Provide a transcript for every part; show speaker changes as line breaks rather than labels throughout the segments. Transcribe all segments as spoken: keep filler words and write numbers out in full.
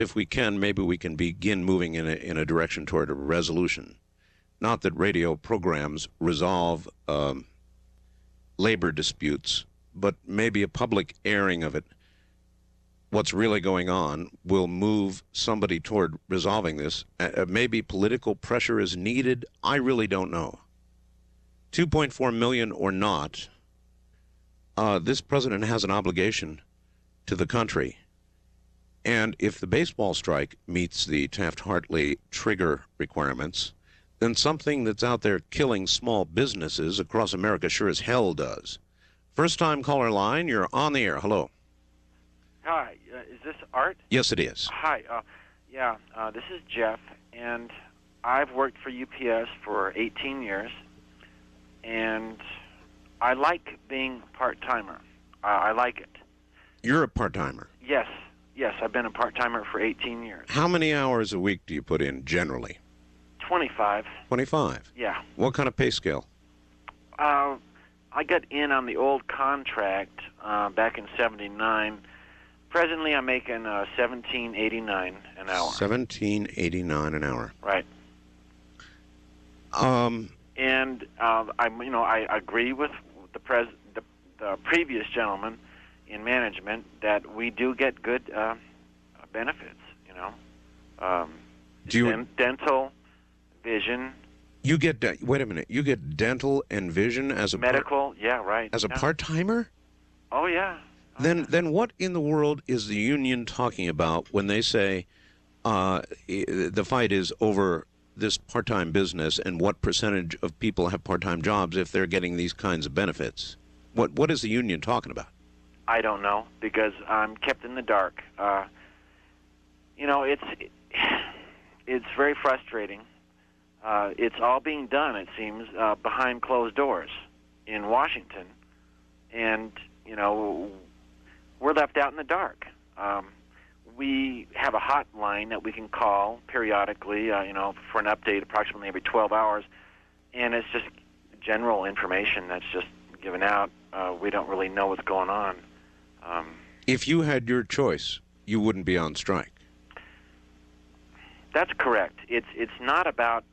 if we can, maybe we can begin moving in a, in a direction toward a resolution. Not that radio programs resolve um, labor disputes, but maybe a public airing of it, what's really going on, will move somebody toward resolving this. Uh, maybe political pressure is needed. I really don't know. two point four million or not, uh, this president has an obligation to the country. And if the baseball strike meets the Taft-Hartley trigger requirements, then something that's out there killing small businesses across America sure as hell does. First-time caller line, you're on the air. Hello.
Hi, uh, is this Art?
Yes, it is.
Hi, uh, yeah, uh, this is Jeff, and I've worked for U P S for eighteen years, and I like being part-timer. Uh, I like it.
You're a part-timer?
Yes, yes, I've been a part-timer for eighteen years.
How many hours a week do you put in, generally?
twenty-five.
twenty-five?
Yeah.
What kind of pay scale?
Uh, I got in on the old contract uh, back in seventy-nine. Presently, I'm making uh, seventeen eighty-nine an hour.
seventeen eighty-nine an hour.
Right.
Um,
and uh, I, you know, I agree with the, pres- the, the previous gentleman in management that we do get good uh, benefits. You know, um,
do you
den- dental, vision.
You get de- wait a minute. You get dental and vision as a
medical.
Part-
yeah, right.
As a
yeah.
part-timer.
Oh yeah. Oh,
then
yeah.
then what in the world is the union talking about when they say uh, the fight is over this part-time business and what percentage of people have part-time jobs if they're getting these kinds of benefits? What what is the union talking about?
I don't know, because I'm kept in the dark. Uh, you know, it's it's very frustrating. Uh, it's all being done, it seems, uh, behind closed doors in Washington, and you know, we're left out in the dark. Um, we have a hotline that we can call periodically, uh, you know, for an update approximately every twelve hours, and it's just general information that's just given out. Uh, we don't really know what's going on. Um,
if you had your choice, you wouldn't be on strike.
That's correct. It's it's not about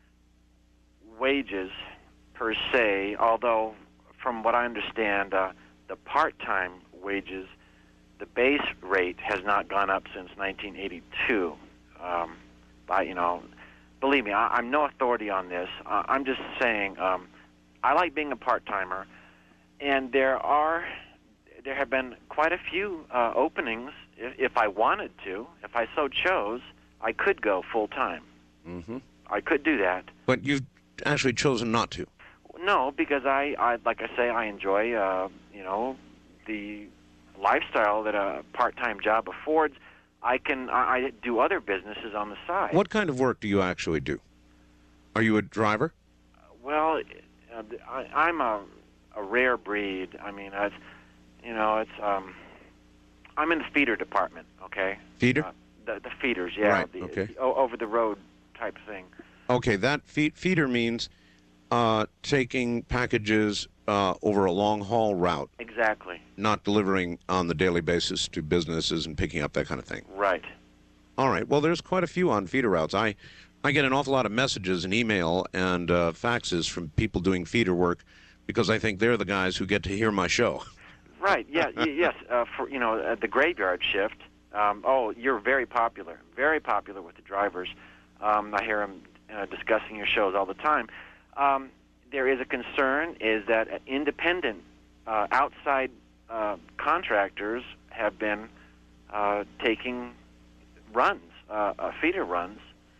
wages per se, although from what I understand, uh, the part-time wages, the base rate has not gone up since nineteen eighty-two. Um, by, you know, believe me, I, I'm no authority on this. Uh, I'm just saying um, I like being a part-timer, and there are there have been quite a few uh, openings. If, if I wanted to, if I so chose, I could go full-time.
Mm-hmm.
I could do that.
But you've actually chosen not to.
No, because I, I like I say, I enjoy, uh, you know, the lifestyle that a part-time job affords. I can, I, I do other businesses on the side.
What kind of work do you actually do? Are you a driver?
Well, uh, I, I'm a, a rare breed. I mean, it's, you know, it's, um, I'm in the feeder department. Okay.
Feeder?
Uh, the, the feeders, yeah.
Right.
The,
okay.
the over-the-road type thing.
Okay, that feed, feeder means uh, taking packages uh, over a long-haul route.
Exactly.
Not delivering on the daily basis to businesses and picking up that kind of thing.
Right.
All right. Well, there's quite a few on feeder routes. I, I get an awful lot of messages and email and uh, faxes from people doing feeder work because I think they're the guys who get to hear my show.
Right. Yeah. y- yes. Uh, for you know, uh, the graveyard shift. Um, oh, you're very popular. Very popular with the drivers. Um, I hear them uh, discussing your shows all the time. Um, there is a concern is that independent uh, outside uh, contractors have been uh, taking runs, uh, uh, feeder runs,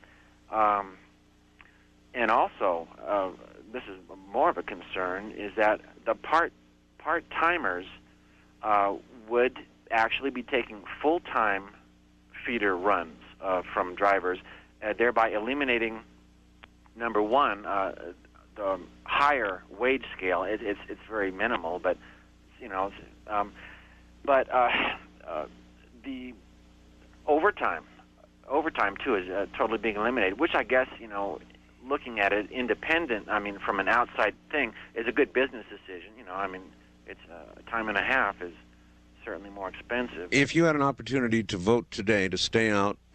um, and also uh, this is more of a concern is that the part part timers uh, would actually be taking full time feeder runs uh, from drivers. Uh, thereby eliminating, number one, uh, the higher wage scale. It, it's it's very minimal, but you know, um, but uh, uh, the overtime, overtime too is uh, totally being eliminated. Which I guess you know, looking at it independent, I mean, from an outside thing, is a good business decision. You know, I mean, it's uh, a time and a half is certainly more expensive.
If you had an opportunity to vote today to stay out